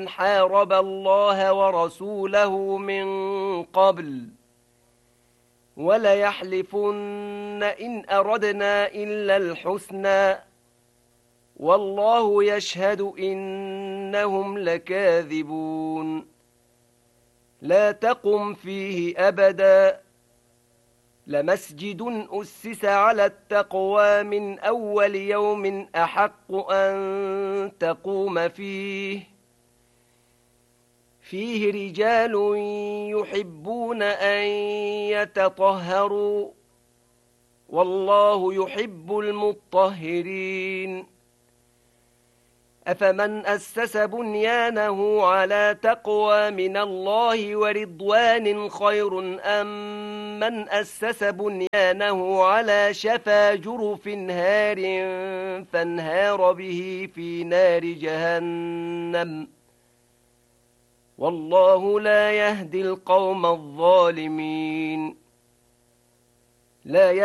حارب الله ورسوله من قبل وليحلفن إن أردنا إلا الحسنى والله يشهد إنهم لكاذبون لا تقم فيه أبدا لمسجد أسس على التقوى من أول يوم أحق أن تقوم فيه رجال يحبون أن يتطهروا والله يحب المطهرين أفمن أسس بنيانه على تقوى من الله ورضوان خير أم من أسس بنيانه على شفا جرف هار فانهار به في نار جهنم والله لا يهدي القوم الظالمين لا